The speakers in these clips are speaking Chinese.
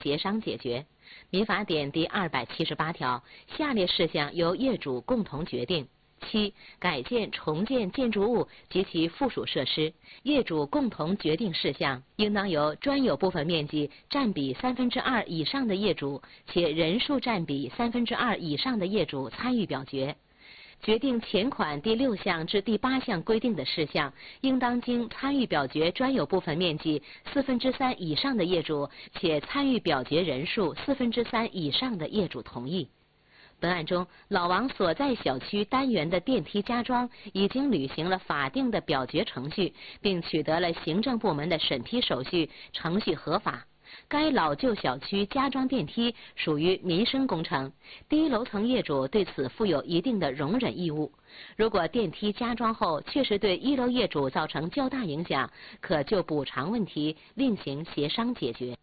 协商解决。民法典第278条，下列事项由业主共同决定。7、改建、重建建筑物及其附属设施，业主共同决定事项，应当由专有部分面积占比2/3以上的业主，且人数占比2/3以上的业主参与表决。决定前款第6项至第8项规定的事项，应当经参与表决专有部分面积3/4以上的业主，且参与表决人数3/3以上的业主同意。本案中，老王所在小区单元的电梯加装已经履行了法定的表决程序，并取得了行政部门的审批手续，程序合法。该老旧小区加装电梯属于民生工程，低楼层业主对此负有一定的容忍义务。如果电梯加装后确实对1楼业主造成较大影响，可就补偿问题另行协商解决。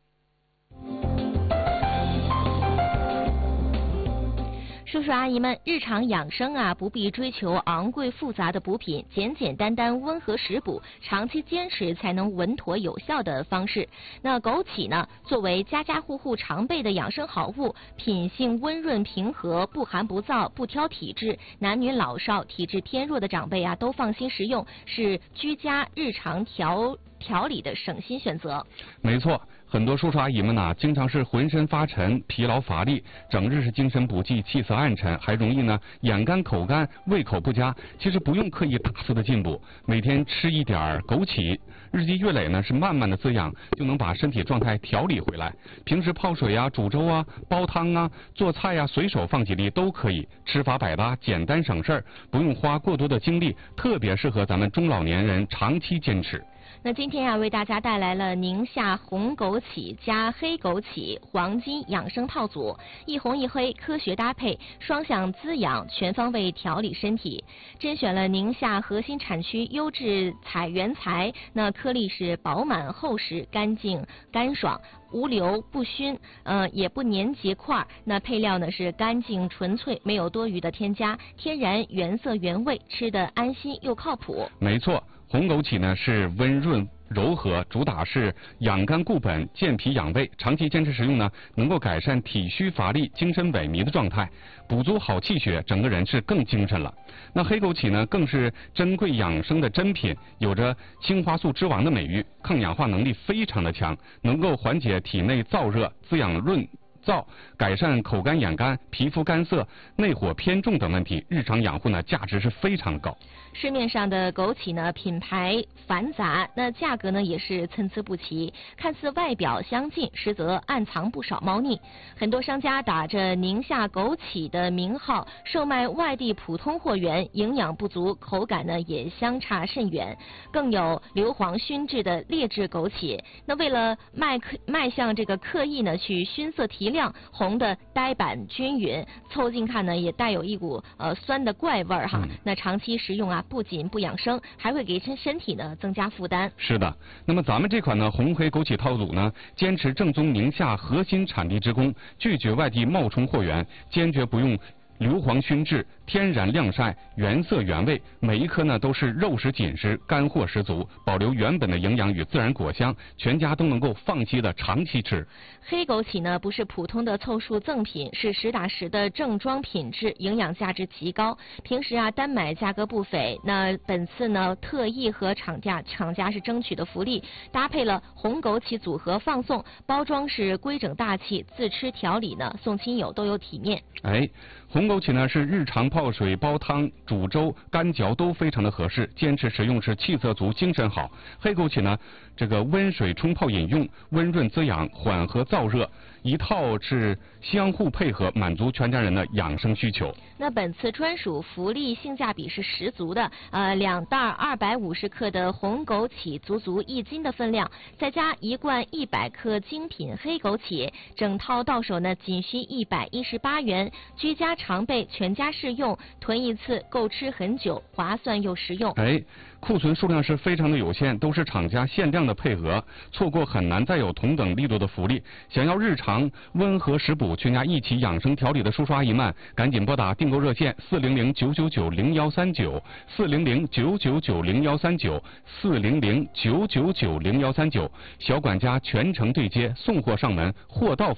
叔叔阿姨们，日常养生啊，不必追求昂贵复杂的补品，简简单单温和食补，长期坚持才能稳妥有效的方式。那枸杞呢，作为家家户户常备的养生好物，品性温润平和，不寒不燥，不挑体质，男女老少、体质偏弱的长辈啊都放心食用，是居家日常调理的省心选择。 没错。很多叔叔阿姨们呢，经常是浑身发沉、疲劳乏力，整日是精神不济、气色暗沉，还容易呢眼干、口干、胃口不佳。其实不用刻意大肆的进补，每天吃一点枸杞，日积月累呢是慢慢的滋养，就能把身体状态调理回来。平时泡水啊、煮粥啊、煲汤啊、做菜啊，随手放几粒都可以，吃法百搭，简单省事儿，不用花过多的精力，特别适合咱们中老年人长期坚持。 那今天为大家带来了宁夏红枸杞加黑枸杞黄金养生套组，一红一黑科学搭配，双向滋养，全方位调理身体。甄选了宁夏核心产区优质原材，那颗粒是饱满厚实、干净干爽，无硫不熏，也不粘结块。那配料呢是干净纯粹，没有多余的添加，天然原色原味，吃得安心又靠谱。 没错。红枸杞呢是温润柔和，主打是养肝固本、健脾养胃，长期坚持食用呢，能够改善体虚乏力、精神萎靡的状态，补足好气血，整个人是更精神了。那黑枸杞呢，更是珍贵养生的珍品，有着青花素之王的美誉，抗氧化能力非常的强，能够缓解体内燥热，滋养润燥，改善口干眼干、皮肤干涩、内火偏重等问题，日常养护呢价值是非常高。 市面上的枸杞呢品牌繁杂，那价格呢也是参差不齐，看似外表相近，实则暗藏不少猫腻。很多商家打着宁夏枸杞的名号售卖外地普通货源，营养不足，口感呢也相差甚远。更有硫磺熏制的劣质枸杞，那为了迈向这个刻意呢去熏色提亮，红的呆板均匀，凑近看呢也带有一股酸的怪味儿哈。那长期食用啊，不仅不养生，还会给身体呢增加负担。 是的，那么咱们这款呢红黑枸杞套组呢，坚持正宗宁夏核心产地之功，拒绝外地冒充货源，坚决不用硫磺熏制，天然晾晒，原色原味，每一颗呢都是肉食紧实，干货十足，保留原本的营养与自然果香，全家都能够放心的长期吃。 黑枸杞呢不是普通的凑数赠品，是实打实的正装品质，营养价值极高。平时啊单买价格不菲，那本次呢特意和厂家是争取的福利，搭配了红枸杞组合放送，包装是规整大气，自吃调理呢送亲友都有体面。 红枸杞呢是日常泡水、煲汤、煮粥、干嚼都非常的合适，坚持食用是气色足、精神好。黑枸杞呢，这个温水冲泡饮用，温润滋养，缓和燥热，一套是相互配合，满足全家人的养生需求。 那本次专属福利性价比是十足的，2袋250克的红枸杞，足1斤的分量，再加1罐100克精品黑枸杞，整套到手呢仅需118元，居家常常备，全家适用，囤一次够吃很久，划算又实用。 库存数量是非常的有限，都是厂家限量的配额，错过很难再有同等力度的福利。想要日常温和食补，全家一起养生调理的叔叔阿姨们，赶紧拨打订购热线400-999-0139，400-999-0139，400-999-0139，小管家全程对接，送货上门，货到。